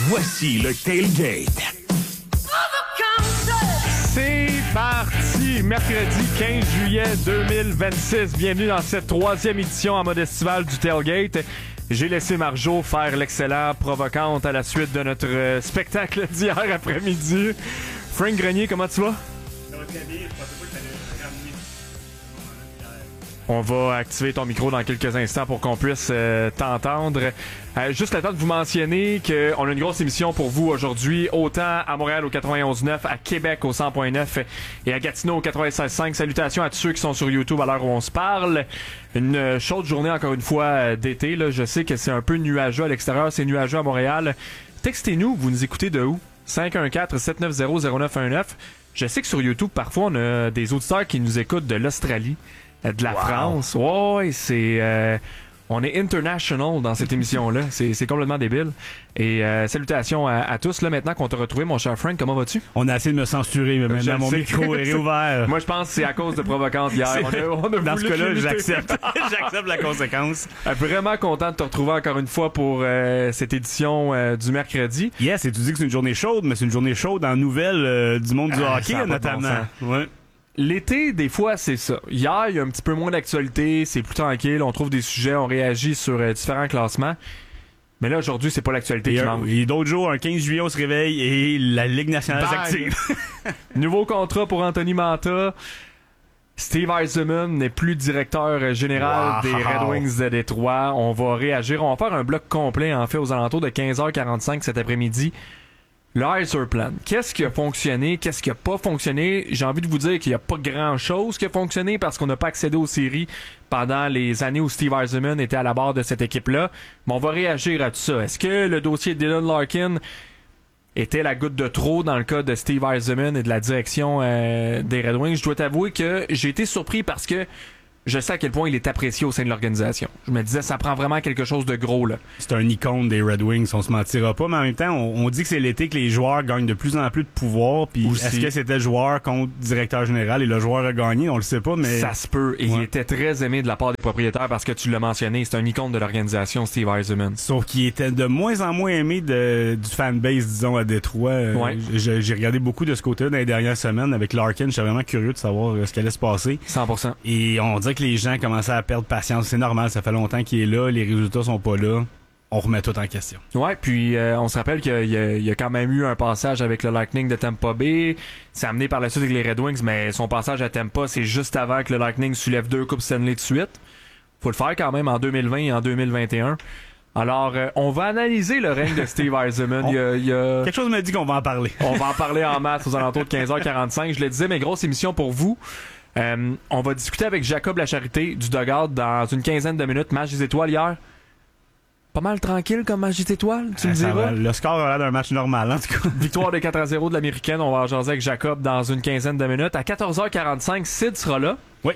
Voici le Tailgate. C'est parti! Mercredi 15 juillet 2026. Bienvenue dans cette troisième édition en mode estival du Tailgate. J'ai laissé Marjo faire l'excellent provocante à la suite de notre spectacle d'hier après-midi. Frank Grenier, comment tu vas? Ça va très bien. Je pensais pas que t'allais ramener On va activer ton micro dans quelques instants pour qu'on puisse t'entendre. Juste le temps de vous mentionner qu'on a une grosse émission pour vous aujourd'hui, autant à Montréal au 91.9, à Québec au 100.9 et à Gatineau au 96.5. Salutations à tous ceux qui sont sur YouTube à l'heure où on se parle. Une chaude journée encore une fois d'été. Là. Je sais que c'est un peu nuageux à l'extérieur, c'est nuageux à Montréal. Textez-nous, vous nous écoutez de où? 514-790-0919. Je sais que sur YouTube, parfois, on a des auditeurs qui nous écoutent de l'Australie. De la France. Ouais, c'est... on est international dans cette émission-là. C'est complètement débile. Et salutations à tous. Là, maintenant qu'on t'a retrouvé, mon cher Frank, comment vas-tu? On a essayé de me censurer, mais maintenant mon micro est réouvert. Moi, je pense que c'est à cause de Provocante hier. Dans ce cas-là, j'accepte. J'accepte la conséquence. Vraiment content de te retrouver encore une fois pour cette édition du mercredi. Yes, et tu dis que c'est une journée chaude, mais c'est une journée chaude en nouvelles du monde du hockey, notamment. Ouais. L'été, des fois, c'est ça. Hier, il y a un petit peu moins d'actualité, c'est plus tranquille, on trouve des sujets, on réagit sur différents classements. Mais là, aujourd'hui, c'est pas l'actualité qui manque. Et d'autres jours, un 15 juillet, on se réveille et la Ligue nationale s'active. Nouveau contrat pour Anthony Mantha. Steve Yzerman n'est plus directeur général des Red Wings de Détroit. On va réagir. On va faire un bloc complet, en fait, aux alentours de 15h45 cet après-midi. Le Icer Plan. Qu'est-ce qui a fonctionné? Qu'est-ce qui a pas fonctionné? J'ai envie de vous dire qu'il n'y a pas grand-chose qui a fonctionné parce qu'on n'a pas accédé aux séries pendant les années où Steve Yzerman était à la barre de cette équipe-là. Mais on va réagir à tout ça. Est-ce que le dossier de Dylan Larkin était la goutte de trop dans le cas de Steve Yzerman et de la direction des Red Wings? Je dois t'avouer que j'ai été surpris parce que je sais à quel point il est apprécié au sein de l'organisation. Je me disais, ça prend vraiment quelque chose de gros, là. C'est un icône des Red Wings, on se mentira pas, mais en même temps, on dit que c'est l'été que les joueurs gagnent de plus en plus de pouvoir, puis est-ce que c'était le joueur contre directeur général et le joueur a gagné? On le sait pas, mais... Ça se peut, et il était très aimé de la part des propriétaires parce que tu l'as mentionné, c'est un icône de l'organisation, Steve Yzerman. Sauf qu'il était de moins en moins aimé du fanbase, disons, à Détroit. Ouais. J'ai regardé beaucoup de ce côté-là dans les dernières semaines avec Larkin, j'étais vraiment curieux de savoir ce qui allait se passer. 100%. Et on dirait que les gens commençaient à perdre patience. C'est normal, ça fait longtemps qu'il est là, les résultats sont pas là. On remet tout en question. Ouais, puis on se rappelle qu'il y a quand même eu un passage avec le Lightning de Tampa Bay. C'est amené par la suite avec les Red Wings, mais son passage à Tampa, c'est juste avant que le Lightning soulève 2 Coupes Stanley de suite. Faut le faire quand même en 2020 et en 2021. Alors, on va analyser le règne de Steve Yzerman. Quelque chose me dit qu'on va en parler. On va en parler en masse aux alentours de 15h45. Je le disais, mais grosse émission pour vous. On va discuter avec Jacob Lacharité du Dugout dans une quinzaine de minutes. Match des étoiles hier. Pas mal tranquille comme match des étoiles, tu me diras. Le score a l'air d'un match normal, en tout cas. Victoire de 4-0 de l'Américaine. On va en jaser avec Jacob dans une quinzaine de minutes. À 14h45, Sid sera là. Oui.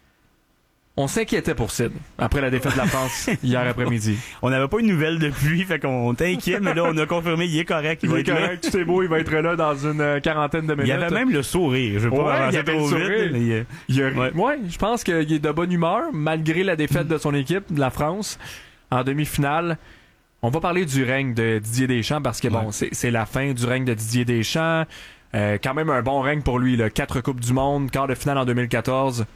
On s'inquiétait pour Sid après la défaite de la France hier après-midi. On n'avait pas une nouvelle depuis, fait qu'on t'inquiète, mais là, on a confirmé, il est correct. Il est correct, tout est beau, il va être là dans une quarantaine de minutes. Il y avait même le sourire. Je veux pas avancer trop vite. Ouais, je pense qu'il est de bonne humeur, malgré la défaite de son équipe, de la France, en demi-finale. On va parler du règne de Didier Deschamps parce que bon, c'est la fin du règne de Didier Deschamps. Quand même un bon règne pour lui, là. 4 Coupes du Monde, quart de finale en 2014.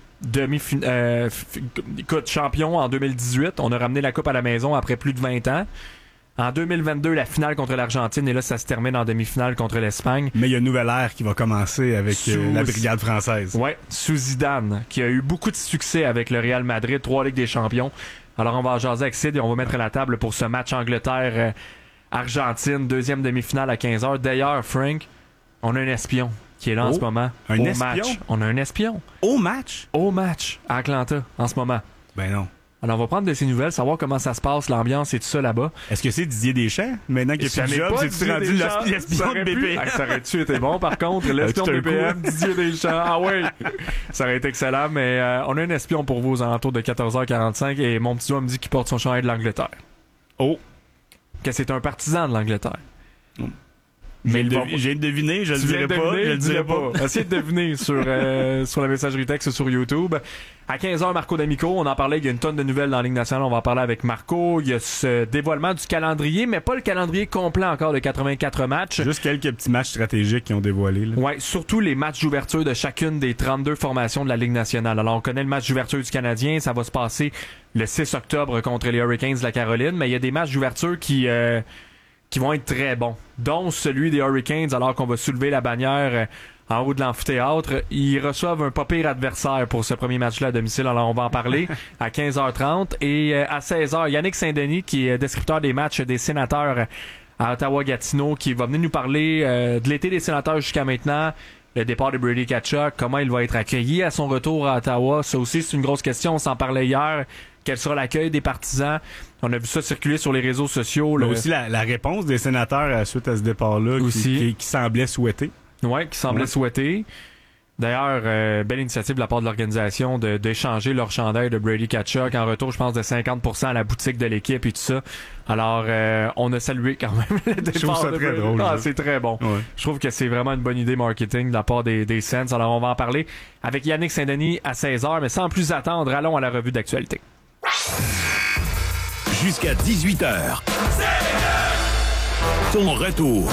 Champion en 2018. On a ramené la coupe à la maison après plus de 20 ans. En 2022, la finale contre l'Argentine, et là, ça se termine en demi-finale contre l'Espagne. Mais il y a une nouvelle ère qui va commencer avec la brigade française. Ouais, sous Zidane, qui a eu beaucoup de succès avec le Real Madrid, 3 Ligues des Champions. Alors, on va en jaser avec Sid et on va mettre à la table pour ce match Angleterre-Argentine, deuxième demi-finale à 15h. D'ailleurs, Frank, on a un espion qui est là en ce moment. Un au espion? match. On a un espion. Au match? Au match à Atlanta en ce moment. Ben non. Alors, on va prendre de ses nouvelles, savoir comment ça se passe, l'ambiance et tout ça là-bas. Est-ce que c'est Didier Deschamps? Maintenant qu'il n'y a plus de job, c'est-tu rendu l'espion de BPM? Ça aurait-tu été bon, par contre, l'espion de BPM, Didier Deschamps. Ah oui! Ça aurait été excellent, mais on a un espion pour vous aux alentours de 14h45 et mon petit doigt me dit qu'il porte son chandail de l'Angleterre. Oh! Que c'est un partisan de l'Angleterre. J'ai deviné, je le dirai pas. Je le dirai pas. Essayez de deviner sur la messagerie texte sur YouTube. À 15h, Marco D'Amico, on en parlait, il y a une tonne de nouvelles dans la Ligue nationale, on va en parler avec Marco. Il y a ce dévoilement du calendrier, mais pas le calendrier complet encore de 84 matchs. Juste quelques petits matchs stratégiques qui ont dévoilé. Là. Ouais, surtout les matchs d'ouverture de chacune des 32 formations de la Ligue nationale. Alors, on connaît le match d'ouverture du Canadien, ça va se passer le 6 octobre contre les Hurricanes de la Caroline, mais il y a des matchs d'ouverture qui vont être très bons, dont celui des Hurricanes, alors qu'on va soulever la bannière en haut de l'amphithéâtre. Ils reçoivent un pas pire adversaire pour ce premier match-là à domicile, alors on va en parler à 15h30. Et à 16h, Yannick Saint-Denis, qui est descripteur des matchs des Sénateurs à Ottawa-Gatineau, qui va venir nous parler de l'été des Sénateurs jusqu'à maintenant, le départ de Brady Tkachuk, comment il va être accueilli à son retour à Ottawa. Ça aussi, c'est une grosse question, on s'en parlait hier. Quel sera l'accueil des partisans? On a vu ça circuler sur les réseaux sociaux. Mais aussi la réponse des Sénateurs suite à ce départ-là qui semblait souhaiter. Oui, qui semblait souhaiter. D'ailleurs, belle initiative de la part de l'organisation d'échanger leur chandail de Brady Tkachuk en retour, je pense, de 50% à la boutique de l'équipe et tout ça. Alors, on a salué quand même le départ. Je trouve ça très drôle. Ah, c'est très bon. Ouais. Je trouve que c'est vraiment une bonne idée marketing de la part des Sens. Alors, on va en parler avec Yannick Saint-Denis à 16h, mais sans plus attendre, allons à la revue d'actualité. Jusqu'à 18h. Ton retour.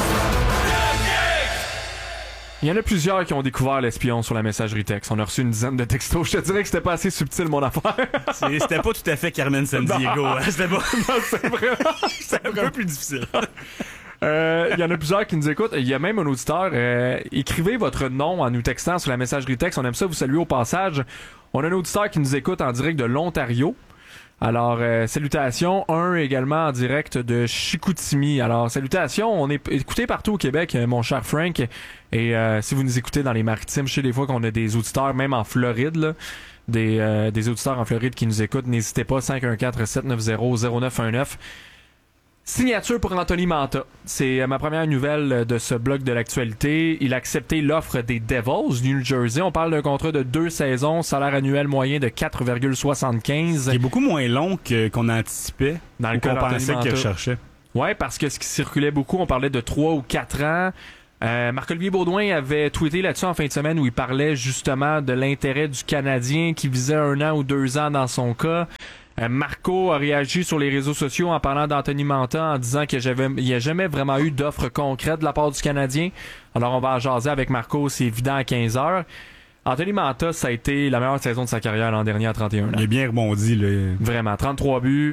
Il y en a plusieurs qui ont découvert l'espion sur la messagerie texte. On a reçu une dizaine de textos. Je te dirais que c'était pas assez subtil, mon affaire. C'était pas tout à fait Carmen Sandiego. Hein? C'était pas... Non, c'est vraiment... C'était un peu plus difficile. Il y en a plusieurs qui nous écoutent. Il y a même un auditeur. Écrivez votre nom en nous textant sur la messagerie texte. On aime ça vous saluer au passage. On a un auditeur qui nous écoute en direct de l'Ontario. Alors, salutations. Un également en direct de Chicoutimi. Alors, salutations. On est écouté partout au Québec, mon cher Frank. Et si vous nous écoutez dans les Maritimes, je sais des fois qu'on a des auditeurs, même en Floride, là, des auditeurs en Floride qui nous écoutent. N'hésitez pas, 514-790-0919. Signature pour Anthony Mantha. C'est ma première nouvelle de ce bloc de l'actualité. Il a accepté l'offre des Devils du New Jersey. On parle d'un contrat de 2 saisons, salaire annuel moyen de 4,75. Qui est beaucoup moins long qu'on anticipait. Dans le cas qu'on pensait qu'il recherchait. Ouais, parce que ce qui circulait beaucoup, on parlait de 3 ou 4 ans. Marc-Olivier Baudouin avait tweeté là-dessus en fin de semaine où il parlait justement de l'intérêt du Canadien qui visait 1 an ou 2 ans dans son cas. Marco a réagi sur les réseaux sociaux en parlant d'Anthony Mantha en disant qu'il n'y a jamais vraiment eu d'offre concrète de la part du Canadien. Alors on va en jaser avec Marco, c'est évident à 15h. Anthony Mantha, ça a été la meilleure saison de sa carrière l'an dernier à 31 ans. Il est bien rebondi. Là. Vraiment, 33 buts,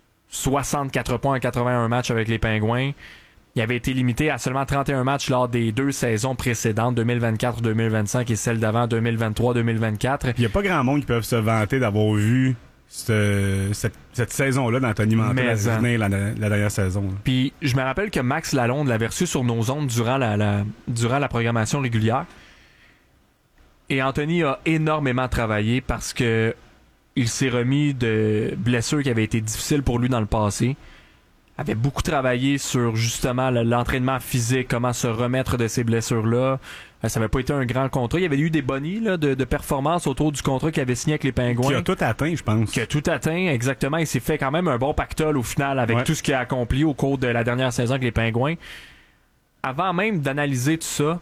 64 points en 81 matchs avec les Pingouins. Il avait été limité à seulement 31 matchs lors des 2 saisons précédentes, 2024-2025 et celle d'avant, 2023-2024. Il n'y a pas grand monde qui peuvent se vanter d'avoir vu cette saison-là d'Anthony Mantha venir la dernière saison. Puis je me rappelle que Max Lalonde l'avait reçu sur nos ondes durant la programmation régulière. Et Anthony a énormément travaillé parce que il s'est remis de blessures qui avaient été difficiles pour lui dans le passé. Avait beaucoup travaillé sur justement l'entraînement physique, comment se remettre de ces blessures-là. Ça n'avait pas été un grand contrat. Il y avait eu des bonnies là, de performance autour du contrat qu'il avait signé avec les Pingouins. Qui a tout atteint, je pense. Qui a tout atteint, exactement. Il s'est fait quand même un bon pactole au final avec tout ce qu'il a accompli au cours de la dernière saison avec les Pingouins. Avant même d'analyser tout ça,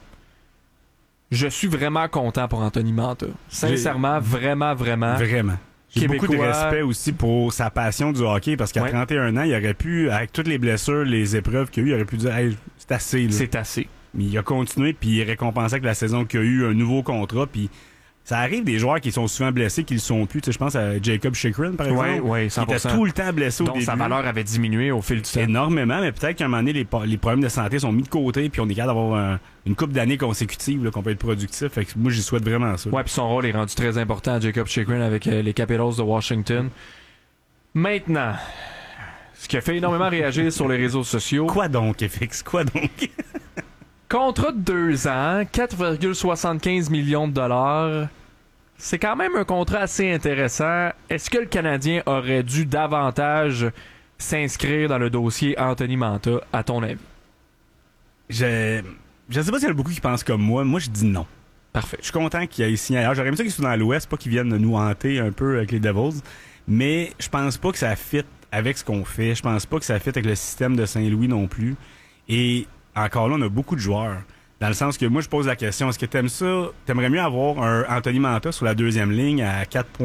je suis vraiment content pour Anthony Mantha. Sincèrement, vraiment. J'ai beaucoup de respect aussi pour sa passion du hockey parce qu'à 31 ans, il aurait pu, avec toutes les blessures, les épreuves qu'il a eues, il aurait pu dire hey, c'est assez. Là. C'est assez. Mais il a continué puis il est récompensé avec la saison qu'il a eu un nouveau contrat. Puis ça arrive des joueurs qui sont souvent blessés qui le sont plus. Tu sais, je pense à Jacob Chychrun, par exemple. Oui, 100%. Il était tout le temps blessé au début. Sa valeur avait diminué au fil du temps. Énormément, mais peut-être qu'à un moment donné, les problèmes de santé sont mis de côté puis on est capable d'avoir une couple d'années consécutives là, qu'on peut être productif. Fait que moi, j'y souhaite vraiment ça. Ouais, puis son rôle est rendu très important à Jacob Chychrun avec les Capitals de Washington. Maintenant, ce qui a fait énormément réagir sur les réseaux sociaux. Quoi donc, FX? Quoi donc? Contrat de 2 ans, 4,75 millions de dollars. C'est quand même un contrat assez intéressant. Est-ce que le Canadien aurait dû davantage s'inscrire dans le dossier Anthony Mantha, à ton avis? Je sais pas s'il y en a beaucoup qui pensent comme moi. Moi, je dis non. Parfait. Je suis content qu'il ait signé ailleurs. J'aurais aimé ça qu'il soit dans l'Ouest, pas qu'il vienne nous hanter un peu avec les Devils. Mais je pense pas que ça fit avec ce qu'on fait. Je pense pas que ça fit avec le système de Saint-Louis non plus. Et encore là, on a beaucoup de joueurs. Dans le sens que moi, je pose la question, est-ce que t'aimerais mieux avoir un Anthony Mantha sur la deuxième ligne à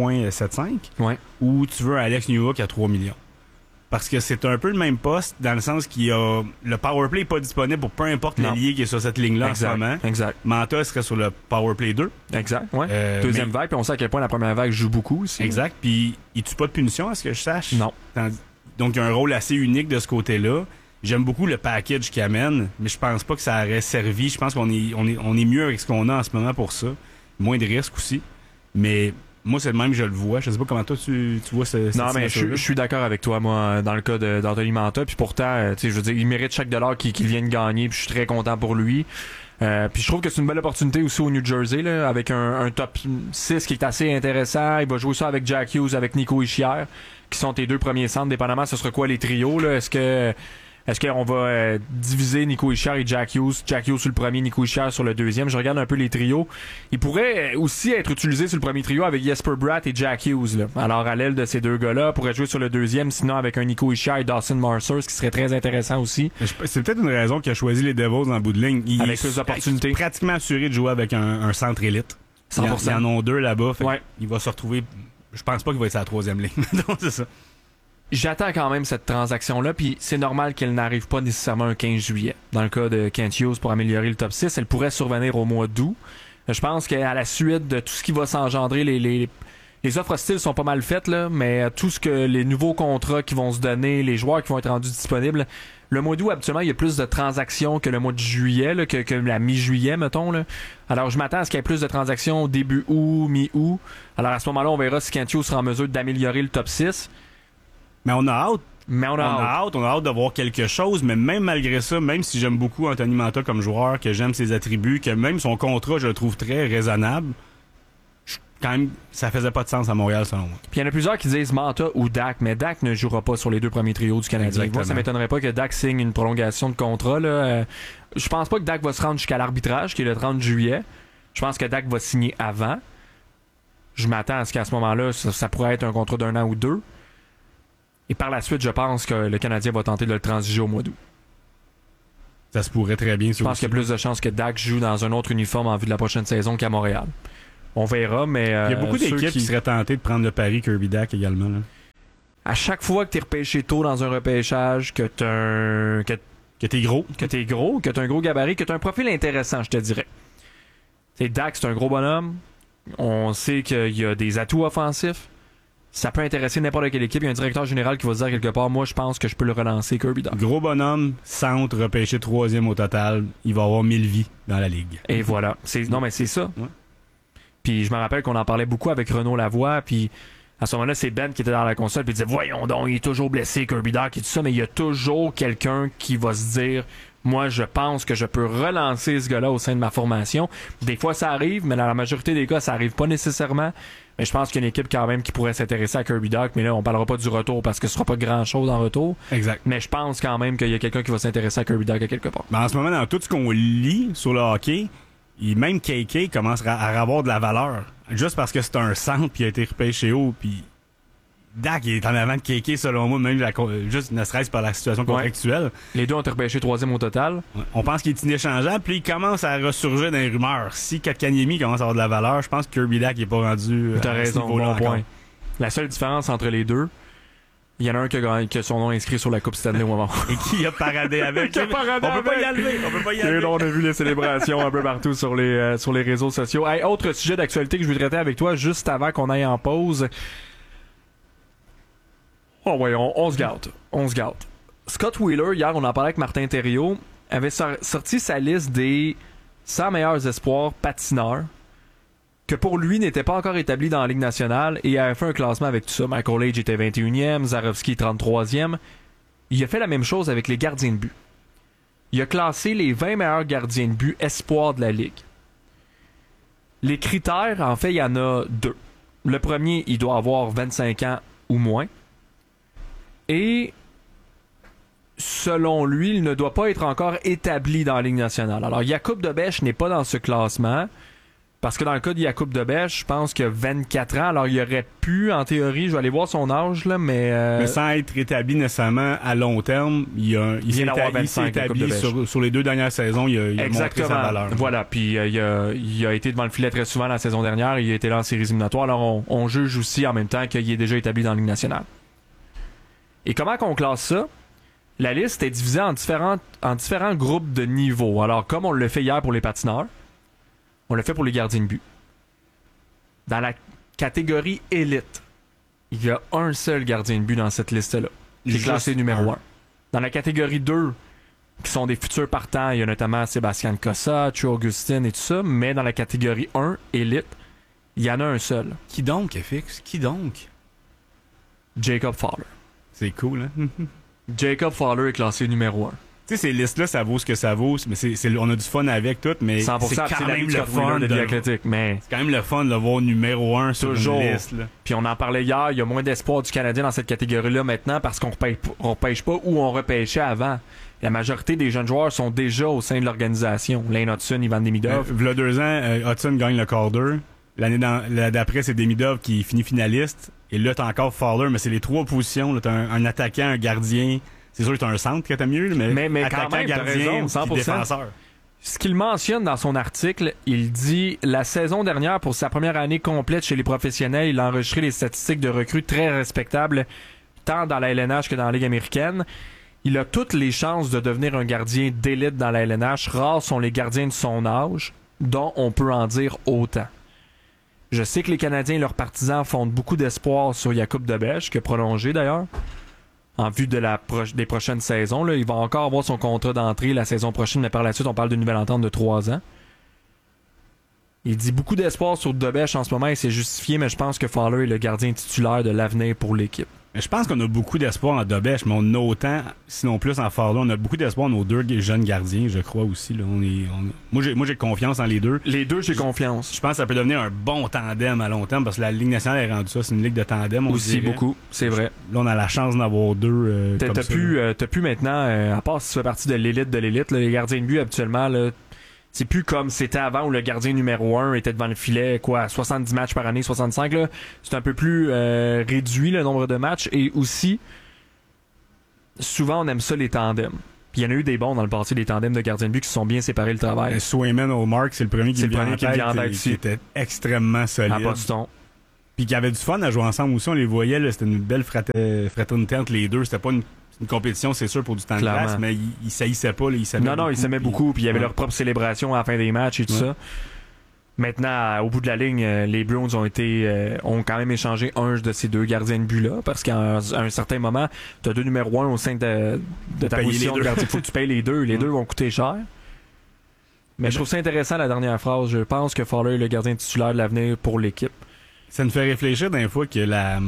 4,75 ou tu veux un Alex Newhook à 3 millions? Parce que c'est un peu le même poste dans le sens qu'il y a le powerplay n'est pas disponible pour peu importe l'allié qui est sur cette ligne-là en ce moment. Exact. Mantha serait sur le powerplay 2. Exact, ouais. Deuxième vague, puis on sait à quel point la première vague joue beaucoup aussi. Exact, puis il tue pas de punition à ce que je sache. Non. Donc il y a un rôle assez unique de ce côté-là. J'aime beaucoup le package qu'il amène, mais je pense pas que ça aurait servi. Je pense qu'on est mieux avec ce qu'on a en ce moment pour ça. Moins de risques aussi. Mais moi, c'est le même, je le vois. Je sais pas comment toi, tu vois cette Non, mais je suis d'accord avec toi, moi, dans le cas d'Anthony Mantha. Puis pourtant, tu sais, je veux dire, il mérite chaque dollar qu'il vient de gagner. Puis je suis très content pour lui. Puis je trouve que c'est une belle opportunité aussi au New Jersey, là, avec un top 6 qui est assez intéressant. Il va jouer ça avec Jack Hughes, avec Nico Hischier, qui sont tes deux premiers centres. Dépendamment, ce sera quoi les trios, là? Est-ce qu'on va diviser Nico Hischier et Jack Hughes? Jack Hughes sur le premier, Nico Hischier sur le deuxième. Je regarde un peu les trios. Il pourrait aussi être utilisé sur le premier trio avec Jesper Bratt et Jack Hughes. Là. Alors, à l'aile de ces deux gars-là, pourrait jouer sur le deuxième, sinon avec un Nico Hischier et Dawson Mercer, ce qui serait très intéressant aussi. C'est peut-être une raison qu'il a choisi les Devils en bout de ligne. Avec plus d'opportunités. Il est pratiquement assuré de jouer avec un centre élite. 100%. Ils en ont deux là-bas. Il va se retrouver... Je pense pas qu'il va être sur la troisième ligne. Donc, c'est ça. J'attends quand même cette transaction-là, puis c'est normal qu'elle n'arrive pas nécessairement un 15 juillet. Dans le cas de Kent Hughes, pour améliorer le top 6, elle pourrait survenir au mois d'août. Je pense qu'à la suite de tout ce qui va s'engendrer, les offres hostiles sont pas mal faites, là, mais tout ce que les nouveaux contrats qui vont se donner, les joueurs qui vont être rendus disponibles, le mois d'août, habituellement, il y a plus de transactions que le mois de juillet, là, que la mi-juillet, mettons. Là. Alors, je m'attends à ce qu'il y ait plus de transactions au début août, mi-août. Alors, à ce moment-là, on verra si Kent Hughes sera en mesure d'améliorer le top 6. Mais on a hâte. On a hâte de voir quelque chose, mais même malgré ça, même si j'aime beaucoup Anthony Mantha comme joueur, que j'aime ses attributs, que même son contrat, je le trouve très raisonnable, quand même, ça faisait pas de sens à Montréal, selon moi. Puis il y en a plusieurs qui disent Mantha ou Dak, mais Dak ne jouera pas sur les deux premiers trios du Canadien. Moi, ça m'étonnerait pas que Dak signe une prolongation de contrat. Là. Je pense pas que Dak va se rendre jusqu'à l'arbitrage, qui est le 30 juillet. Je pense que Dak va signer avant. Je m'attends à ce qu'à ce moment-là, ça pourrait être un contrat d'1 an ou 2. Et par la suite, je pense que le Canadien va tenter de le transiger au mois d'août. Ça se pourrait très bien. Je pense qu'il y a plus de chances que Dak joue dans un autre uniforme en vue de la prochaine saison qu'à Montréal. On verra, mais... il y a beaucoup d'équipes qui seraient tentées de prendre le pari Kirby Dak également. Là. À chaque fois que tu es repêché tôt dans un repêchage, que t'es gros. Que t'as un gros gabarit, que t'as un profil intéressant, je te dirais. Dak, c'est un gros bonhomme. On sait qu'il y a des atouts offensifs. Ça peut intéresser n'importe quelle équipe. Il y a un directeur général qui va se dire quelque part, moi, je pense que je peux le relancer, Kirby Dak. Gros bonhomme, centre, repêché 3e au total. Il va avoir 1000 vies dans la ligue. Et voilà. Non, mais c'est ça. Ouais. Puis je me rappelle qu'on en parlait beaucoup avec Renaud Lavoie, puis à ce moment-là, c'est Ben qui était dans la console, puis il disait, voyons donc, il est toujours blessé, Kirby Dak et tout ça, mais il y a toujours quelqu'un qui va se dire, moi, je pense que je peux relancer ce gars-là au sein de ma formation. Des fois, ça arrive, mais dans la majorité des cas, ça arrive pas nécessairement. Mais je pense qu'il y a une équipe quand même qui pourrait s'intéresser à Kirby Dak, mais là, on parlera pas du retour parce que ce sera pas grand-chose en retour. Exact. Mais je pense quand même qu'il y a quelqu'un qui va s'intéresser à Kirby Dak à quelque part. Mais en ce moment, dans tout ce qu'on lit sur le hockey, même KK commence à avoir de la valeur. Juste parce que c'est un centre puis il a été repêché haut, puis Dak il est en avant de KK selon moi, même juste ne serait-ce par la situation contractuelle. Les deux ont été repêchés 3e au total. Ouais. On pense qu'il est inéchangeable, puis il commence à ressurgir dans les rumeurs. Si Kotkaniemi commence à avoir de la valeur, je pense que Kirby Dak n'est pas rendu T'as raison, bon point. La seule différence entre les deux, il y en a un qui a son nom inscrit sur la Coupe Stanley au moment. Et qui a paradé avec. On peut pas y enlever. On a vu les célébrations un peu partout sur les réseaux sociaux. Hey, autre sujet d'actualité que je veux traiter avec toi juste avant qu'on aille en pause. Oh ouais, on se gâte. Scott Wheeler, hier, on en parlait avec Martin Thériault, avait sorti sa liste des 100 meilleurs espoirs patineurs que pour lui n'était pas encore établi dans la Ligue nationale et il avait fait un classement avec tout ça. Michael Age était 21e, Zarovski 33e. Il a fait la même chose avec les gardiens de but. Il a classé les 20 meilleurs gardiens de but espoirs de la Ligue. Les critères, en fait, il y en a deux. Le premier, il doit avoir 25 ans ou moins. Et selon lui, il ne doit pas être encore établi dans la Ligue nationale. Alors, Jakub Dobeš n'est pas dans ce classement. Parce que dans le cas de Jakub Dobeš, je pense qu'il a 24 ans. Alors, il aurait pu, en théorie, je vais aller voir son âge, là, mais sans être établi nécessairement à long terme, il s'est établi sur les 2 dernières saisons, il a montré sa valeur. Voilà, puis il a été devant le filet très souvent la saison dernière. Il a été là en séries éliminatoires. Alors, on juge aussi en même temps qu'il est déjà établi dans la Ligue nationale. Et comment qu'on classe ça? La liste est divisée en différents groupes de niveaux. Alors, comme on l'a fait hier pour les patineurs, on l'a fait pour les gardiens de but. Dans la catégorie élite, il y a un seul gardien de but dans cette liste-là, qui est classé numéro 1. Dans la catégorie 2, qui sont des futurs partants, il y a notamment Sébastien Cossa, Chu Augustin et tout ça, mais dans la catégorie 1, élite, il y en a un seul. Qui donc, FX? Qui donc? Jacob Fowler. C'est cool, hein? Jacob Fowler est classé numéro 1. Tu sais, ces listes-là, ça vaut ce que ça vaut, mais on a du fun avec tout, mais 100%, c'est quand même le fun de Athlétique, mais c'est quand même le fun de le voir numéro 1 sur une liste. Là. Puis on en parlait hier, il y a moins d'espoir du Canadien dans cette catégorie-là maintenant parce qu'on repêche pas ou on repêchait avant. La majorité des jeunes joueurs sont déjà au sein de l'organisation. Lane Hudson, Ivan Demidov. Il y a 2 ans, Hudson gagne le Calder. L'année d'après, c'est Demidov qui finit finaliste. Et là, t'as encore Fowler, mais c'est les 3 positions. Là, t'as un attaquant, un gardien. C'est sûr que t'as un centre que t'as mieux, mais attaquant, quand même, gardien, 100%. Défenseur. Ce qu'il mentionne dans son article, il dit « La saison dernière, pour sa première année complète chez les professionnels, il a enregistré des statistiques de recrues très respectables, tant dans la LNH que dans la Ligue américaine. Il a toutes les chances de devenir un gardien d'élite dans la LNH. Rares sont les gardiens de son âge, dont on peut en dire autant. Je sais que les Canadiens et leurs partisans fondent beaucoup d'espoir sur Jakub Dobeš, qui a prolongé d'ailleurs, en vue de des prochaines saisons. Là, il va encore avoir son contrat d'entrée la saison prochaine, mais par la suite, on parle d'une nouvelle entente de 3 ans. Il dit beaucoup d'espoir sur Dobeš en ce moment et c'est justifié, mais je pense que Fowler est le gardien titulaire de l'avenir pour l'équipe. Je pense qu'on a beaucoup d'espoir en Dobeš, mais on a autant, sinon plus en Fowler. On a beaucoup d'espoir en nos 2 jeunes gardiens, je crois aussi. Là. Moi, j'ai confiance en les 2. Les 2, j'ai confiance. Je pense que ça peut devenir un bon tandem à long terme parce que la Ligue nationale est rendue ça. C'est une ligue de tandem. Aussi beaucoup, c'est vrai. Là, on a la chance d'en avoir 2. T'as pu maintenant, à part si tu fais partie de l'élite, là, les gardiens de but habituellement, là, c'est plus comme c'était avant où le gardien numéro 1 était devant le filet, 70 matchs par année, 65. Là. C'est un peu plus réduit le nombre de matchs. Et aussi, souvent on aime ça les tandems. Puis il y en a eu des bons dans le passé, des tandems de gardiens de but qui se sont bien séparés le travail. Swayman O'Mark, c'est le premier qui me vient en tête qui était extrêmement solide. À Boston. Puis qui avait du fun à jouer ensemble aussi. On les voyait, là, c'était une belle fraternité entre les deux. C'était pas une compétition, c'est sûr, pour du temps de glace, mais ils saillissaient pas. Là, ils s'aimaient ils s'aimaient beaucoup. Puis il y avait leur propre célébration à la fin des matchs et tout ça. Maintenant, au bout de la ligne, les Bruins ont quand même échangé un de ces 2 gardiens de but-là, parce qu'à un certain moment, tu as 2 numéros 1 au sein de ta position de gardien. Il faut que tu payes les 2. Les 2 vont coûter cher. Mais je trouve ça intéressant, la dernière phrase. Je pense que Fowler est le gardien titulaire de l'avenir pour l'équipe. Ça nous fait réfléchir d'un fois que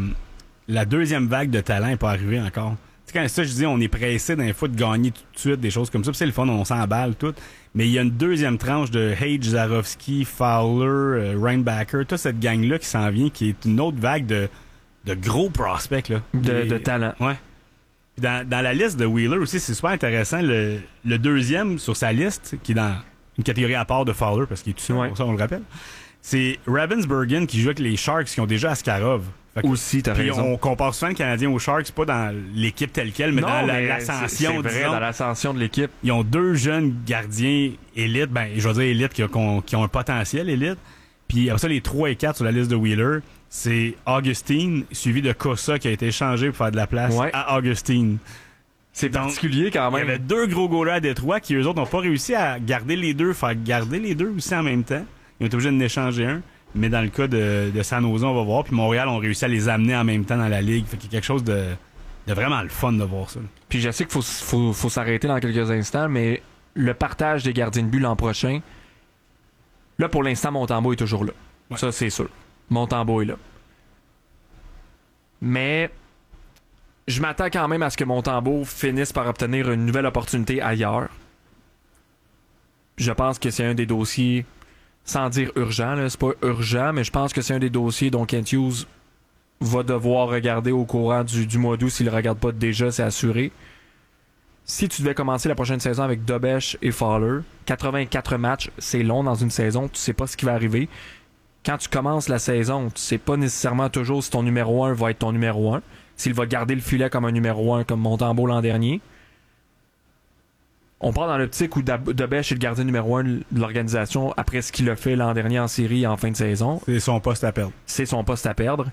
la deuxième vague de talent n'est pas arrivée encore. Quand ça, je dis, on est pressé d'un fois de gagner tout de suite des choses comme ça. Puis c'est le fun, on s'emballe tout. Mais il y a une deuxième tranche de Hage, Zarovski, Fowler, Reinbacker, toute cette gang-là qui s'en vient, qui est une autre vague de gros prospects. Là. De talent. Ouais. Dans la liste de Wheeler aussi, c'est super intéressant. Le deuxième sur sa liste, qui est dans une catégorie à part de Fowler, parce qu'il est tout seul, ça on le rappelle, c'est Ravensburgen qui joue avec les Sharks qui ont déjà Askarov. Aussi, t'as raison. On compare souvent le Canadien aux Sharks, pas dans l'équipe telle quelle, mais dans l'ascension. C'est vrai, dans l'ascension de l'équipe. Ils ont 2 jeunes gardiens élites, je vais dire élites, qui ont un potentiel élite. Puis après ça, les 3 et 4 sur la liste de Wheeler, c'est Augustine, suivi de Cossa qui a été échangé pour faire de la place à Augustine. C'est particulier quand même. Il y avait 2 gros goalers à Détroit qui, eux autres, n'ont pas réussi à garder les 2, faire garder les 2 aussi en même temps. Ils ont été obligés d'en échanger un. Mais dans le cas de San Jose, on va voir. Puis Montréal ont réussi à les amener en même temps dans la ligue. Fait qu'il y a quelque chose de vraiment le fun de voir ça. Puis je sais qu'il faut s'arrêter dans quelques instants, mais le partage des gardiens de but l'an prochain, là pour l'instant, Montembeault est toujours là. Ouais. Ça, c'est sûr. Montembeault est là. Mais je m'attends quand même à ce que Montembeault finisse par obtenir une nouvelle opportunité ailleurs. Je pense que c'est un des dossiers... Sans dire urgent, là, c'est pas urgent, mais je pense que c'est un des dossiers dont Kent Hughes va devoir regarder au courant du mois d'août. S'il ne regarde pas déjà, c'est assuré. si tu devais commencer la prochaine saison avec Dobèche et Fowler, 84 matchs, c'est long dans une saison, tu sais pas ce qui va arriver. Quand tu commences la saison, tu sais pas nécessairement toujours si ton numéro 1 va être ton numéro 1, s'il va garder le filet comme un numéro 1 comme Montembeault l'an dernier. On part dans l'optique où Dobèche est le gardien numéro 1 de l'organisation après ce qu'il a fait l'an dernier en série en fin de saison. C'est son poste à perdre. C'est son poste à perdre.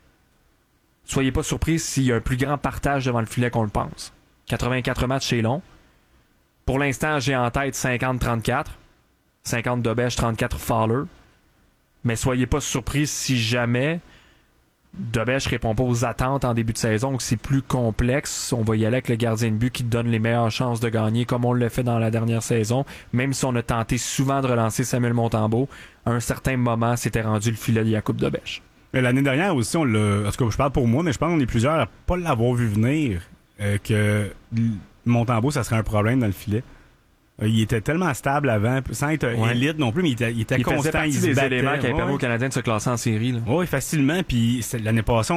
Soyez pas surpris s'il y a un plus grand partage devant le filet qu'on le pense. 84 matchs, c'est long. Pour l'instant, j'ai en tête 50-34. 50 Dobèche, 34 Fowler. Mais soyez pas surpris si jamais Dobèche répond pas aux attentes en début de saison, que c'est plus complexe. On va y aller avec le gardien de but qui donne les meilleures chances de gagner, comme on l'a fait dans la dernière saison. Même si on a tenté souvent de relancer Samuel Montembeault, à un certain moment, c'était rendu le filet de Jakub Dobèche. Mais l'année dernière aussi, on l'a. En tout cas, je parle pour moi, mais je pense qu'on est plusieurs à pas l'avoir vu venir que Montembeault, ça serait un problème dans le filet. Il était tellement stable avant, sans être élite non plus, mais il était constant. Faisait partie des éléments qui avaient permis aux Canadiens de se classer en série. Oui, facilement. Puis l'année passée,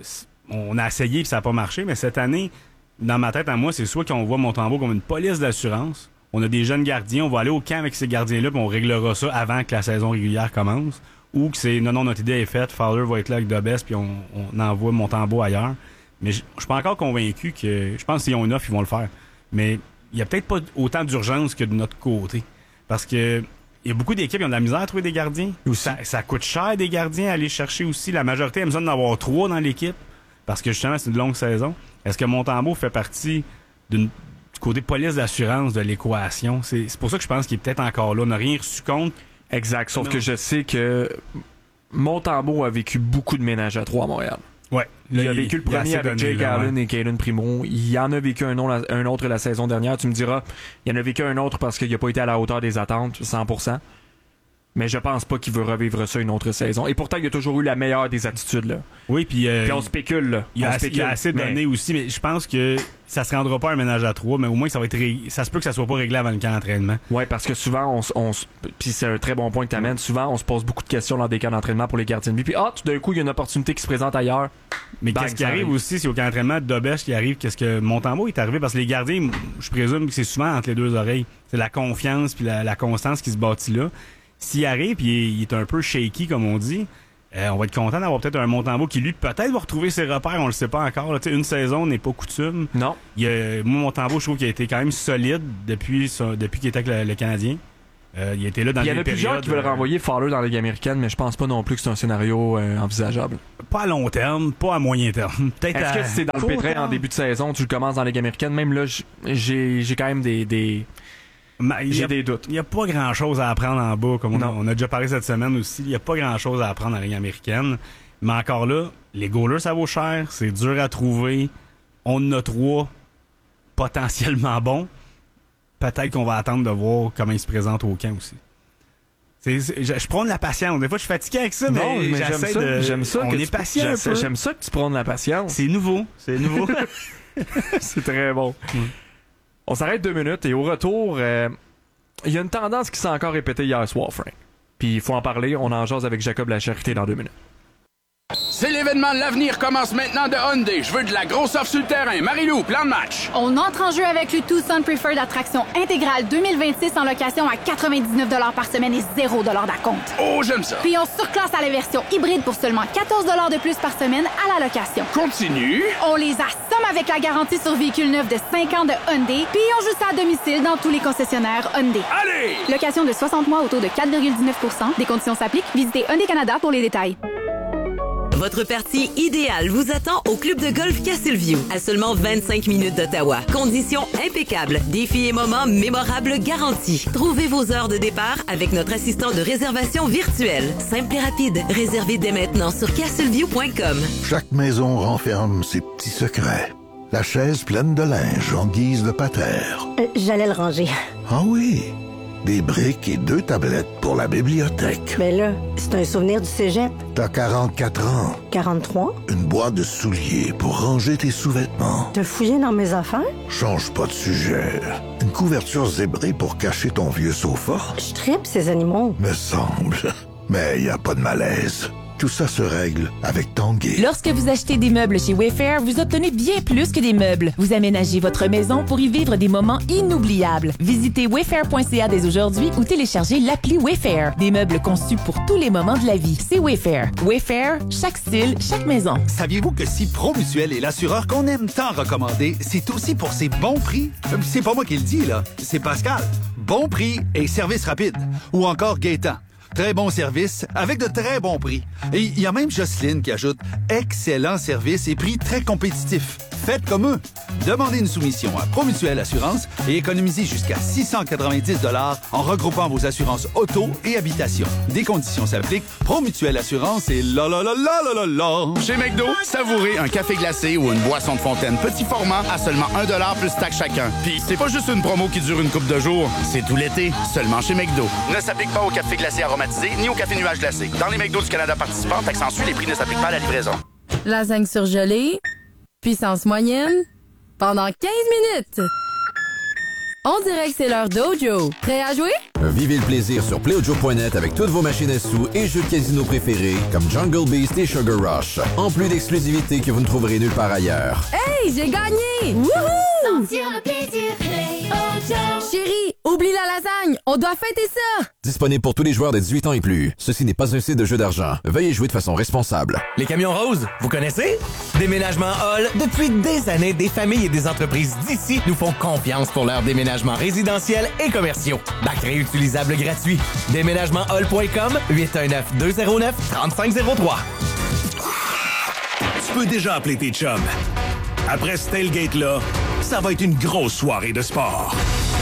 on a essayé et ça n'a pas marché. Mais cette année, dans ma tête à moi, c'est soit qu'on voit Montembeault comme une police d'assurance. On a des jeunes gardiens, on va aller au camp avec ces gardiens-là, puis on réglera ça avant que la saison régulière commence. Ou que c'est non, notre idée est faite, Fowler va être là avec Dobèche, puis on envoie Montembeault ailleurs. Mais je suis pas encore convaincu que. Je pense que s'ils ont une offre, ils vont le faire. Mais il y a peut-être pas autant d'urgence que de notre côté. Parce que il y a beaucoup d'équipes qui ont de la misère à trouver des gardiens. Ça coûte cher des gardiens à aller chercher aussi. La majorité aime ça d'en avoir 3 dans l'équipe. Parce que justement, c'est une longue saison. Est-ce que Montembeault fait partie du côté police d'assurance de l'équation? C'est pour ça que je pense qu'il est peut-être encore là. On n'a rien reçu compte. Exact. Sauf que je sais que Montembeault a vécu beaucoup de ménage à 3 à Montréal. Ouais. Il a vécu le premier avec Jake Allen et Caden Primo. Il en a vécu un autre la saison dernière. Tu me diras, il en a vécu un autre parce qu'il n'a pas été à la hauteur des attentes, 100%. Mais je pense pas qu'il veut revivre ça une autre saison. Et pourtant, il a toujours eu la meilleure des attitudes. Là. Oui, puis on spécule. Là. Il y a assez de données aussi, mais je pense que ça se rendra pas un ménage à 3, mais au moins ça va être ça se peut que ça soit pas réglé avant le camp d'entraînement. Oui, parce que souvent, puis c'est un très bon point que tu amènes, souvent on se pose beaucoup de questions lors des camps d'entraînement pour les gardiens de but. Puis tout d'un coup, il y a une opportunité qui se présente ailleurs. Mais qu'est-ce qui arrive aussi, c'est au camp d'entraînement de Dobèche qui arrive, qu'est-ce que Montembeault est arrivé, parce que les gardiens, je présume que c'est souvent entre les deux oreilles. C'est la confiance puis la constance qui se bâtit là. S'il arrive, puis il est un peu shaky, comme on dit, on va être content d'avoir peut-être un Montembeault qui, lui, peut-être va retrouver ses repères, on le sait pas encore. Là. Une saison n'est pas coutume. Non. Moi, Montembeault, je trouve qu'il a été quand même solide depuis qu'il était avec le Canadien. Il a été là dans les périodes. Il y en a plusieurs qui veulent renvoyer Fowler dans la Ligue américaine, mais je pense pas non plus que c'est un scénario envisageable. Pas à long terme, pas à moyen terme. Peut-être Est-ce que c'est dans le pétrin en début de saison, tu le commences dans la Ligue américaine? Même là, j'ai quand même j'ai des doutes. Il n'y a pas grand-chose à apprendre en bas, comme on a déjà parlé cette semaine aussi. Il n'y a pas grand-chose à apprendre dans la Ligue américaine. Mais encore là, les goalers, ça vaut cher. C'est dur à trouver. On en a 3 potentiellement bons. Peut-être qu'on va attendre de voir comment ils se présentent au camp aussi. Je prends de la patience. Des fois, je suis fatigué avec ça, mais j'aime ça. On est patient un peu. J'aime ça que tu prends de la patience. C'est nouveau. C'est très bon. On s'arrête 2 minutes et au retour, il y a une tendance qui s'est encore répétée hier soir, Frank. Puis il faut en parler, on en jase avec Jacob Lacharité dans 2 minutes. C'est l'événement de l'avenir commence maintenant de Hyundai. Je veux de la grosse offre sur le terrain. Marie-Lou, plan de match. On entre en jeu avec le Tucson Preferred Attraction intégrale 2026 en location à 99 $ par semaine et 0 $ d'acompte. Oh, j'aime ça. Puis on surclasse à la version hybride pour seulement 14 $ de plus par semaine à la location. Continue. On les assomme avec la garantie sur véhicule neuf de 5 ans de Hyundai. Puis on joue ça à domicile dans tous les concessionnaires Hyundai. Allez! Location de 60 mois au taux de 4,19 %. Des conditions s'appliquent. Visitez Hyundai Canada pour les détails. Votre partie idéale vous attend au club de golf Castleview, à seulement 25 minutes d'Ottawa. Conditions impeccables, défis et moments mémorables garantis. Trouvez vos heures de départ avec notre assistant de réservation virtuelle. Simple et rapide. Réservez dès maintenant sur castleview.com. Chaque maison renferme ses petits secrets. La chaise pleine de linge en guise de patère. J'allais le ranger. Ah oui, des briques et 2 tablettes pour la bibliothèque. Mais là, c'est un souvenir du cégep. T'as 44 ans. 43? Une boîte de souliers pour ranger tes sous-vêtements. T'as fouillé dans mes affaires? Change pas de sujet. Une couverture zébrée pour cacher ton vieux sofa. Je tripe ces animaux. Me semble. Mais y a pas de malaise. tout ça se règle avec Tanguay. Lorsque vous achetez des meubles chez Wayfair, vous obtenez bien plus que des meubles. Vous aménagez votre maison pour y vivre des moments inoubliables. Visitez wayfair.ca dès aujourd'hui ou téléchargez l'appli Wayfair. Des meubles conçus pour tous les moments de la vie. C'est Wayfair. Wayfair, chaque style, chaque maison. Saviez-vous que si Promutuel est l'assureur qu'on aime tant recommander, c'est aussi pour ses bons prix? C'est pas moi qui le dis, là. C'est Pascal. Bon prix et service rapide. Ou encore Gaétan. Très bon service avec de très bons prix. Et il y a même Jocelyne qui ajoute excellent service et prix très compétitifs. Faites comme eux. Demandez une soumission à Promutuel Assurance et économisez jusqu'à 690 $ en regroupant vos assurances auto et habitation. Des conditions s'appliquent. Promutuel Assurance et la la la la la la la. Chez McDo, savourez un café glacé ou une boisson de fontaine petit format à seulement 1 $ plus taxe chacun. Puis c'est pas juste une promo qui dure une couple de jours, c'est tout l'été, seulement chez McDo. Ne s'applique pas au café glacé aromatisé ni au café nuage glacé. Dans les McDo du Canada participants, taxe en suit, les prix ne s'appliquent pas à la livraison. Lasagne surgelée, puissance moyenne, pendant 15 minutes. On dirait que c'est l'heure d'Ojo. Prêt à jouer? Vivez le plaisir sur PlayOjo.net avec toutes vos machines à sous et jeux de casino préférés comme Jungle Beast et Sugar Rush. En plus d'exclusivités que vous ne trouverez nulle part ailleurs. Hey, j'ai gagné! Wouhou! Sentir le plaisir, PlayOjo. Chérie, oublie la lasagne, on doit fêter ça! Disponible pour tous les joueurs de 18 ans et plus. Ceci n'est pas un site de jeu d'argent. Veuillez jouer de façon responsable. Les camions roses, vous connaissez? Déménagement Hall. Depuis des années, des familles et des entreprises d'ici nous font confiance pour leur déménagement résidentiel et commerciaux. Bac réutilisable gratuit. Déménagementhall.com 819-209-3503. Tu peux déjà appeler tes chums. Après ce tailgate-là, ça va être une grosse soirée de sport.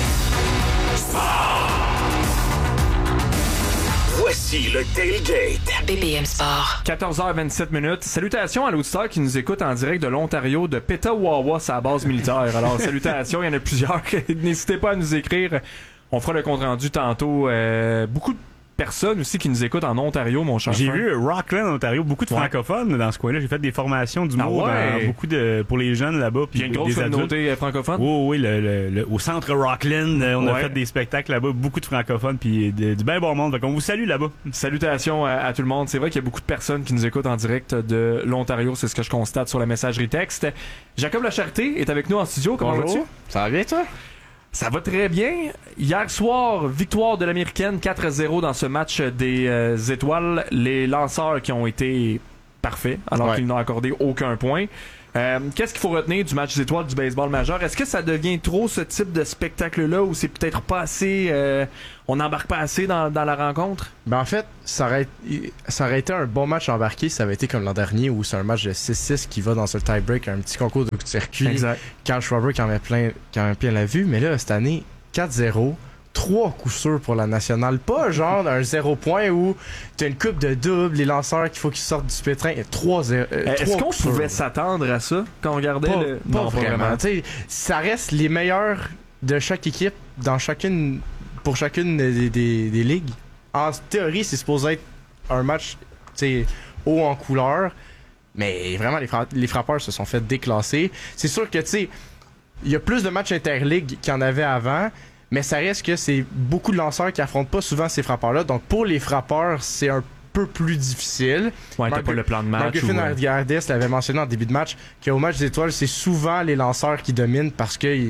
Voici le tailgate. BPM Sport. 14h27. Salutations à l'auditeur qui nous écoute en direct de l'Ontario, de Petawawa, sa base militaire. Alors, salutations, il y en a plusieurs. N'hésitez pas à nous écrire. On fera le compte-rendu tantôt. Beaucoup de personnes aussi qui nous écoutent en Ontario, mon cher. J'ai vu Rockland, Ontario, beaucoup de francophones dans ce coin-là. J'ai fait des formations d'humour beaucoup pour les jeunes là-bas. Il y a une grosse communauté francophone. Oui, au centre Rockland, on a fait des spectacles là-bas, beaucoup de francophones, puis du bien bon monde. Donc on vous salue là-bas. Salutations à tout le monde. C'est vrai qu'il y a beaucoup de personnes qui nous écoutent en direct de l'Ontario. C'est ce que je constate sur la messagerie texte. Jacob Lacharité est avec nous en studio. Comment vas-tu? Ça va bien, toi? Ça va très bien. Hier soir, victoire de l'Américaine 4-0 dans ce match des étoiles. Les lanceurs qui ont été parfaits, alors qu'ils n'ont accordé aucun point. Qu'est-ce qu'il faut retenir du match des étoiles du baseball majeur? Est-ce que ça devient trop ce type de spectacle-là ou c'est peut-être pas assez... on n'embarque pas assez dans la rencontre? Ben en fait, ça aurait été un bon match embarqué. Ça avait été comme l'an dernier où c'est un match de 6-6 qui va dans ce tie-break, un petit concours de circuit. Exact. Carl Schwarber qui en met plein la vue. Mais là, cette année, 4-0. 3 coups sûrs pour la nationale. Pas genre un 0 point où t'as une coupe de double, les lanceurs qu'il faut qu'ils sortent du pétrin. Et 3-0. Est-ce qu'on pouvait s'attendre à ça quand on regardait pas vraiment. T'sais, ça reste les meilleurs de chaque équipe pour chacune des ligues. En théorie, c'est supposé être un match haut en couleur. Mais vraiment, les frappeurs se sont fait déclasser. C'est sûr que il y a plus de matchs interligues qu'il y en avait avant. Mais ça reste que c'est beaucoup de lanceurs qui affrontent pas souvent ces frappeurs-là. Donc pour les frappeurs, c'est un peu plus difficile. Ouais, t'as pas le plan de match. Griffin Hardis l'avait mentionné en début de match qu'au match des étoiles, c'est souvent les lanceurs qui dominent parce que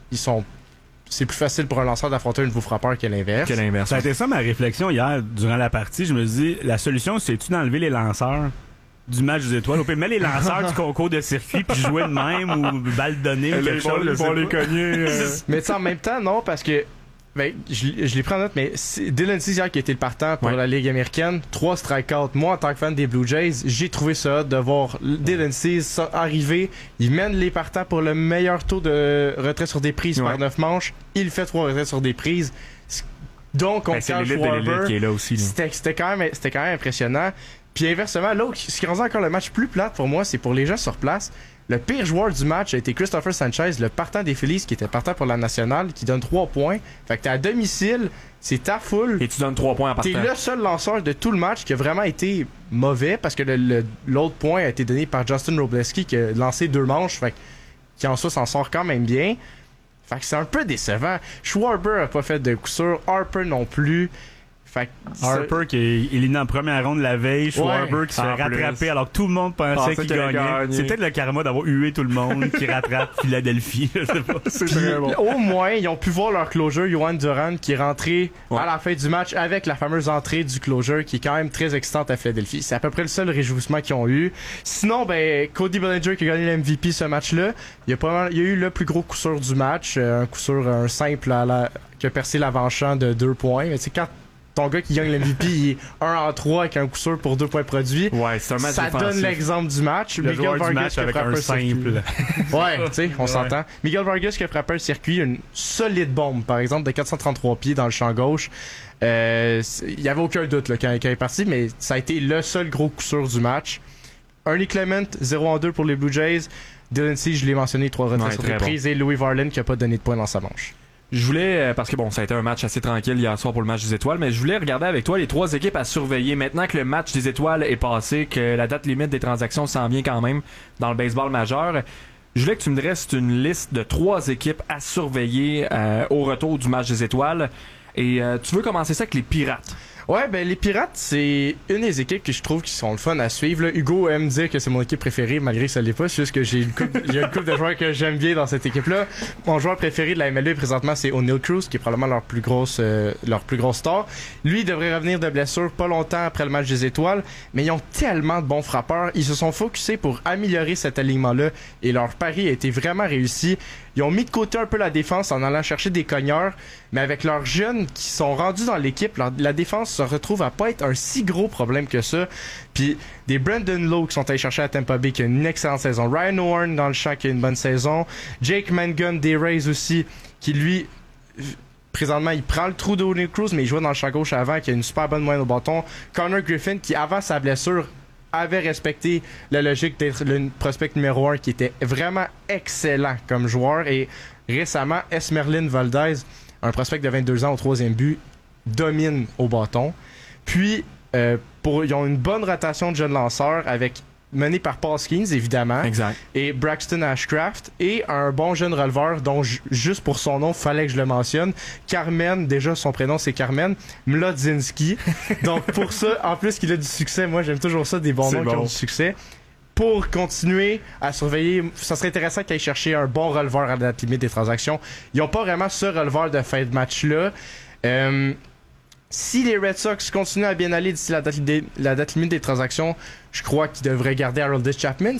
c'est plus facile pour un lanceur d'affronter un nouveau frappeur que l'inverse. Ça a été ça ma réflexion hier durant la partie. Je me dis, la solution, c'est-tu d'enlever les lanceurs du match des étoiles? On peut mettre les lanceurs du concours de circuit puis jouer de même ou balle donnée ou quelque chose. Pour les cogner. Mais en même temps, non, parce que je l'ai pris en note, mais Dylan Cease hier qui était le partant pour la Ligue américaine, 3 strikeouts. Moi, en tant que fan des Blue Jays, j'ai trouvé ça de voir Dylan Cease arriver. Il mène les partants pour le meilleur taux de retrait sur des prises par 9 manches. Il fait 3 retraits sur des prises. Donc, on c'est l'élite de l'élite qui est là aussi. C'était quand même impressionnant. Puis inversement, l'autre, ce qui rend encore le match plus plate pour moi, c'est pour les gens sur place. Le pire joueur du match a été Christopher Sanchez, le partant des Phillies, qui était partant pour la nationale, qui donne 3 points. Fait que t'es à domicile, c'est ta foule. Et tu donnes 3 points en partant. T'es le seul lanceur de tout le match qui a vraiment été mauvais, parce que l'autre point a été donné par Justin Robleski, qui a lancé 2 manches, fait qui en soi s'en sort quand même bien. Fait que c'est un peu décevant. Schwarber a pas fait de coup sûr, Harper non plus. Fait que Harper qui est éliminé en première ronde la veille, Schwarber qui se fait rattraper alors que tout le monde pensait qu'il gagnait. C'est peut-être le karma d'avoir hué tout le monde qui rattrape Philadelphie. Je sais pas. C'est très bon. Au moins, ils ont pu voir leur closure, Yohan Duran, qui est rentré à la fin du match avec la fameuse entrée du closure qui est quand même très excitante à Philadelphie. C'est à peu près le seul réjouissement qu'ils ont eu. Sinon, Cody Bellinger qui a gagné le MVP ce match-là, il y a eu le plus gros coup sûr du match, un simple qui a percé l'avant-champ de 2 points. Mais c'est quand ton gars qui gagne le MVP, il est 1-3 avec un coup sûr pour 2 points produits. Ouais, c'est un match ça défensif. donne l'exemple du match. Le joueur du match avec un simple. Ouais, tu sais, on s'entend. Miguel Vargas qui a frappé un circuit, une solide bombe, par exemple, de 433 pieds dans le champ gauche. Il y avait aucun doute là, quand il est parti, mais ça a été le seul gros coup sûr du match. Ernie Clement, 0-2 pour les Blue Jays. Dylan Cease, je l'ai mentionné, 3 retraits sur reprise. Et Louis Varland qui a pas donné de points dans sa manche. Je voulais, parce que bon, ça a été un match assez tranquille hier soir pour le match des étoiles, mais je voulais regarder avec toi les 3 équipes à surveiller. Maintenant que le match des étoiles est passé, que la date limite des transactions s'en vient quand même dans le baseball majeur, je voulais que tu me dresses une liste de 3 équipes à surveiller au retour du match des étoiles. Et tu veux commencer ça avec les Pirates? Ouais, les Pirates, c'est une des équipes que je trouve qui sont le fun à suivre. Là, Hugo aime dire que c'est mon équipe préférée, malgré que ça l'est pas. C'est juste que j'ai une couple de joueurs que j'aime bien dans cette équipe-là. Mon joueur préféré de la MLB présentement, c'est O'Neal Cruz, qui est probablement leur plus grosse star. Lui, il devrait revenir de blessure pas longtemps après le match des étoiles, mais ils ont tellement de bons frappeurs. Ils se sont focusés pour améliorer cet alignement-là et leur pari a été vraiment réussi. Ils ont mis de côté un peu la défense en allant chercher des cogneurs, mais avec leurs jeunes qui sont rendus dans l'équipe, la défense se retrouve à pas être un si gros problème que ça. Puis des Brandon Lowe qui sont allés chercher à Tampa Bay qui a une excellente saison, Ryan O'Hearn dans le champ qui a une bonne saison, Jake Mangun des Rays aussi qui lui présentement il prend le trou d'O'Neal Cruz mais il jouait dans le champ gauche avant qui a une super bonne moyenne au bâton, Connor Griffin qui avant sa blessure avait respecté la logique d'être le prospect numéro 1 qui était vraiment excellent comme joueur et récemment Esmerlin Valdez, un prospect de 22 ans au 3e but, domine au bâton. Puis ils ont une bonne rotation de jeunes lanceurs mené par Paul Skeens évidemment, exact, et Braxton Ashcraft et un bon jeune releveur dont juste pour son nom fallait que je le mentionne, Carmen, déjà son prénom c'est Carmen Mlodzinski. Donc pour ça, en plus qu'il a du succès, moi j'aime toujours ça, des bons noms qui ont du succès. Pour continuer à surveiller, ça serait intéressant qu'ils aillent chercher un bon releveur à la date limite des transactions. Ils n'ont pas vraiment ce releveur de fin de match là. Si les Red Sox continuent à bien aller d'ici la date limite des transactions, je crois qu'ils devraient garder Aroldis Chapman.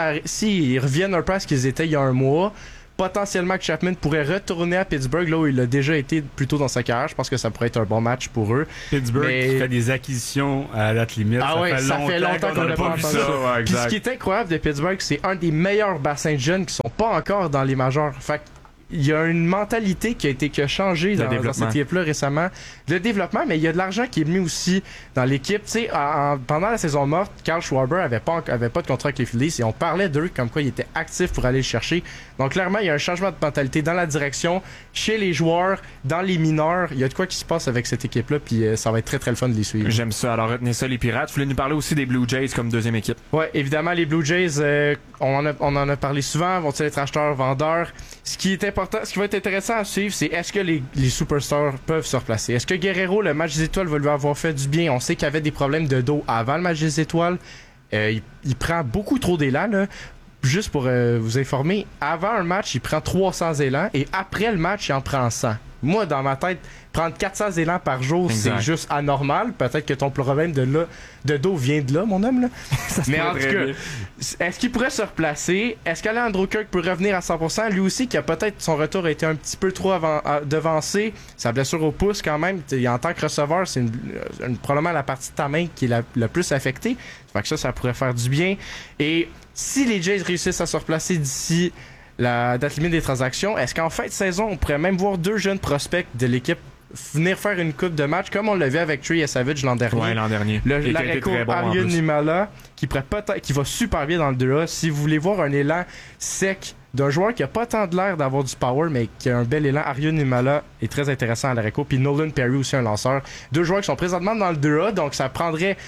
S'ils reviennent un peu à ce qu'ils étaient il y a un mois, potentiellement que Chapman pourrait retourner à Pittsburgh, là où il a déjà été plus tôt dans sa carrière. Je pense que ça pourrait être un bon match pour eux. Pittsburgh qui fait des acquisitions à la date limite. Ah ouais, ça fait longtemps qu'on n'a pas vu ça. Ouais, puis ce qui est incroyable de Pittsburgh, c'est un des meilleurs bassins de jeunes qui sont pas encore dans les majeurs. Fait il y a une mentalité qui a changé dans cette équipe-là récemment. Le développement, mais il y a de l'argent qui est mis aussi dans l'équipe. Tu sais, pendant la saison morte, Carl Schwarber avait pas de contrat avec les Phillies et on parlait d'eux comme quoi il était actif pour aller le chercher. Donc clairement, il y a un changement de mentalité dans la direction, chez les joueurs, dans les mineurs. Il y a de quoi qui se passe avec cette équipe-là, puis ça va être très très le fun de les suivre. J'aime ça. Alors retenez ça, les Pirates. Vous voulez nous parler aussi des Blue Jays comme deuxième équipe? Ouais, évidemment, les Blue Jays, on en a parlé souvent. Vont-ils être acheteurs, vendeurs? Ce qui va être intéressant à suivre, c'est est-ce que les superstars peuvent se replacer? Est-ce que Guerrero, le match des étoiles, va lui avoir fait du bien? On sait qu'il avait des problèmes de dos avant le match des étoiles. Il prend beaucoup trop d'élan, là. Juste pour vous informer, avant un match, il prend 300 élans et après le match, il en prend 100. Moi, dans ma tête, prendre 400 élans par jour, c'est juste anormal. Peut-être que ton problème de dos vient de là, mon homme. Là. Mais en tout cas, est-ce qu'il pourrait se replacer? Est-ce qu'Alejandro Kirk peut revenir à 100%? Lui aussi, qui a peut-être son retour a été un petit peu trop devancé. Sa blessure au pouce, quand même, en tant que receveur, c'est probablement la partie de ta main qui est la plus affectée. Fait que ça pourrait faire du bien. Et si les Jays réussissent à se replacer d'ici la date limite des transactions, est-ce qu'en fin de saison, on pourrait même voir 2 jeunes prospects de l'équipe venir faire une coupe de match comme on l'a vu avec Trey Savage l'an dernier? Ouais, l'an dernier. L'arrêt-court Arjun Nimala qui va super bien dans le 2A. Si vous voulez voir un élan sec d'un joueur qui a pas tant de l'air d'avoir du power, mais qui a un bel élan, Arjun Nimala est très intéressant à l'arrêt-court. Puis Nolan Perry aussi, un lanceur. 2 joueurs qui sont présentement dans le 2A, donc ça prendrait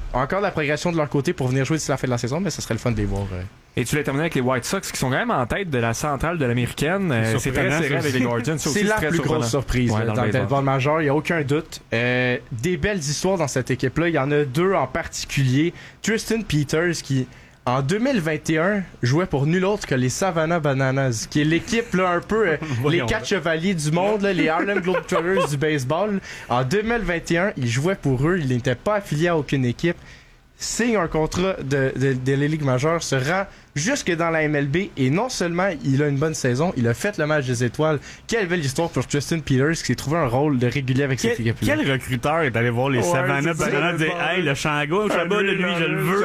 encore de la progression de leur côté pour venir jouer d'ici la fin de la saison, mais ce serait le fun de les voir. Et tu l'as terminé avec les White Sox qui sont quand même en tête de la centrale de l'américaine. C'est très serré avec les Guardians. C'est la plus grosse surprise dans le baseball majeur, il n'y a aucun doute. Des belles histoires dans cette équipe-là. Il y en a deux en particulier. Tristan Peters qui, en 2021, jouait pour nul autre que les Savannah Bananas, qui est l'équipe là, un peu les 4 chevaliers du monde, là, les Harlem Globetrotters du baseball. En 2021, il jouait pour eux. Il n'était pas affilié à aucune équipe. Signe un contrat de la Ligue majeure, se rend jusque dans la MLB et non seulement il a une bonne saison, il a fait le match des étoiles. Quelle belle histoire pour Tristan Peters qui s'est trouvé un rôle de régulier avec cette équipe-là. Quel recruteur est allé voir les Savannah Bananas et dire « Hey, le Changa, lui, je le veux. »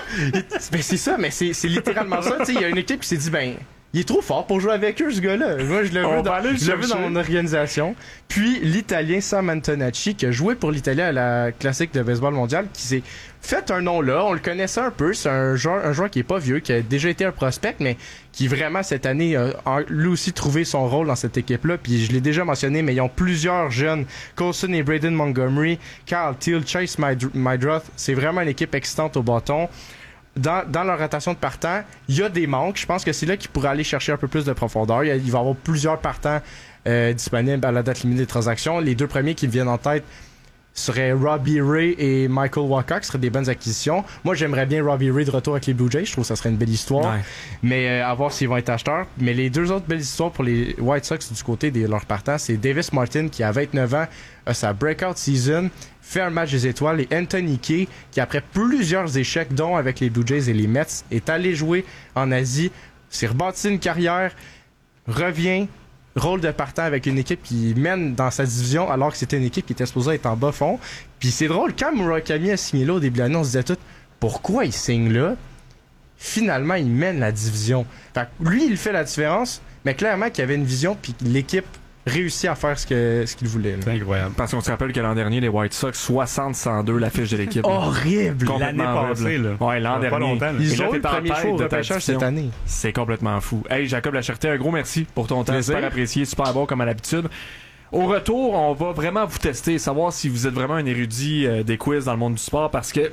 Ben c'est ça, mais c'est littéralement ça. Il y a une équipe qui s'est dit « Ben... il est trop fort pour jouer avec eux, ce gars-là. Moi, je le veux dans mon organisation. » Puis, l'Italien Sam Antonacci, qui a joué pour l'Italie à la classique de baseball mondial, qui s'est fait un nom là. On le connaissait un peu. C'est un joueur qui est pas vieux, qui a déjà été un prospect, mais qui vraiment, cette année, a lui aussi trouvé son rôle dans cette équipe-là. Puis, je l'ai déjà mentionné, mais ils ont plusieurs jeunes. Coulson et Braden Montgomery, Kyle Teal, Chase Mydroth. C'est vraiment une équipe excitante au bâton. Dans leur rotation de partants, il y a des manques. Je pense que c'est là qu'ils pourraient aller chercher un peu plus de profondeur. Il va y avoir plusieurs partants disponibles à la date limite des transactions. Les deux premiers qui me viennent en tête seraient Robbie Ray et Michael Wacha, qui seraient des bonnes acquisitions. Moi, j'aimerais bien Robbie Ray de retour avec les Blue Jays. Je trouve que ça serait une belle histoire. Ouais. Mais à voir s'ils vont être acheteurs. Mais les deux autres belles histoires pour les White Sox du côté de leurs partants, c'est Davis Martin, qui a 29 ans, a sa breakout season, fait un match des étoiles, et Anthony Kay, qui après plusieurs échecs, dont avec les Blue Jays et les Mets, est allé jouer en Asie, s'est rebâti une carrière, revient, rôle de partant avec une équipe qui mène dans sa division, alors que c'était une équipe qui était supposée être en bas fond. Puis c'est drôle, quand Murakami a signé là au début de l'année, on se disait tout, pourquoi il signe là? Finalement, il mène la division. Fait que lui, il fait la différence, mais clairement qu'il y avait une vision, puis l'équipe réussi à faire ce qu'il voulait. C'est incroyable. Parce qu'on se rappelle que l'an dernier, les White Sox, 60-102 la fiche de l'équipe. Horrible! L'année passée, là. Ouais, l'an dernier. Longtemps, ils ont eu le premier choix au repêchage cette année. C'est complètement fou. Hey, Jacob Lacherté, un gros merci pour ton temps. Super apprécié, super bon comme à l'habitude. Au retour, on va vraiment vous tester, savoir si vous êtes vraiment un érudit des quiz dans le monde du sport, parce que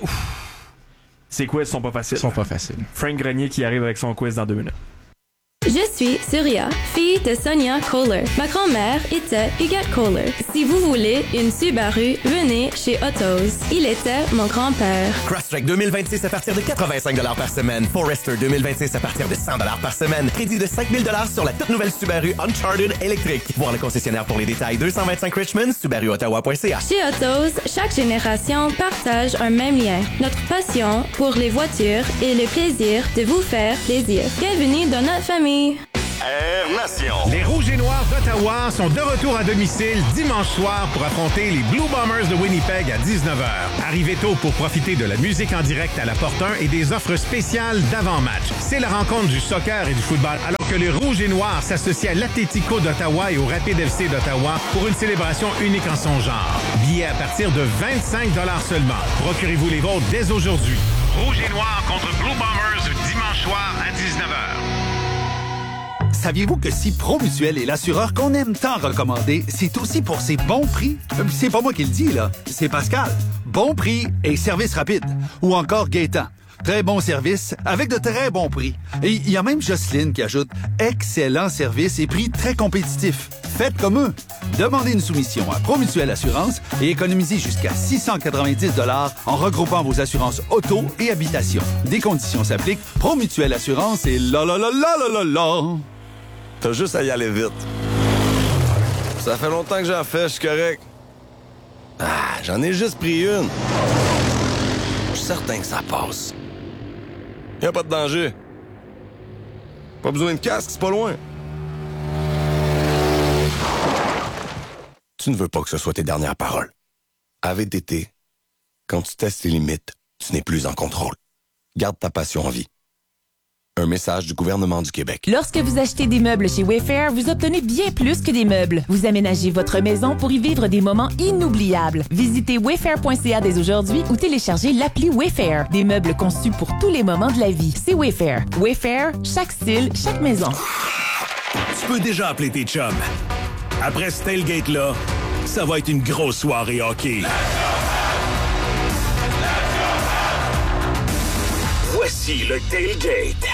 ces quiz sont pas faciles. Ils sont pas faciles. Frank Grenier qui arrive avec son quiz dans 2 minutes. Je suis Surya, fille de Sonia Kohler. Ma grand-mère était Huguette Kohler. Si vous voulez une Subaru, venez chez Autos. Il était mon grand-père. Crosstrek 2026 à partir de 85$ par semaine. Forester 2026 à partir de 100$ par semaine. Crédit de 5000$ sur la toute nouvelle Subaru Uncharted électrique. Voir le concessionnaire pour les détails. 225 Richmond, SubaruOttawa.ca. Chez Autos, chaque génération partage un même lien. Notre passion pour les voitures et le plaisir de vous faire plaisir. Bienvenue dans notre famille. Air Nation. Les Rouges et Noirs d'Ottawa sont de retour à domicile dimanche soir pour affronter les Blue Bombers de Winnipeg à 19h. Arrivez tôt pour profiter de la musique en direct à la Porte 1 et des offres spéciales d'avant-match. C'est la rencontre du soccer et du football, alors que les Rouges et Noirs s'associent à l'Atlético d'Ottawa et au Rapid FC d'Ottawa pour une célébration unique en son genre. Billets à partir de 25$ seulement. Procurez-vous les vôtres dès aujourd'hui. Rouges et Noirs contre Blue Bombers dimanche soir à 19h. Saviez-vous que si Promutuel est l'assureur qu'on aime tant recommander, c'est aussi pour ses bons prix? C'est pas moi qui le dis, là. C'est Pascal. Bon prix et service rapide. Ou encore Gaétan. Très bon service avec de très bons prix. Et il y a même Jocelyne qui ajoute excellent service et prix très compétitifs. Faites comme eux. Demandez une soumission à Promutuel Assurance et économisez jusqu'à 690$ en regroupant vos assurances auto et habitation. Des conditions s'appliquent. Promutuel Assurance et la la la la la la la. T'as juste à y aller vite. Ça fait longtemps que j'en fais, je suis correct. Ah, j'en ai juste pris une. Je suis certain que ça passe. Y'a pas de danger. Pas besoin de casque, c'est pas loin. Tu ne veux pas que ce soit tes dernières paroles. À VTT, quand tu testes tes limites, tu n'es plus en contrôle. Garde ta passion en vie. Un message du gouvernement du Québec. Lorsque vous achetez des meubles chez Wayfair, vous obtenez bien plus que des meubles. Vous aménagez votre maison pour y vivre des moments inoubliables. Visitez wayfair.ca dès aujourd'hui ou téléchargez l'appli Wayfair. Des meubles conçus pour tous les moments de la vie. C'est Wayfair. Wayfair, chaque style, chaque maison. Tu peux déjà appeler tes chums. Après ce tailgate-là, ça va être une grosse soirée hockey. Voici le Tailgate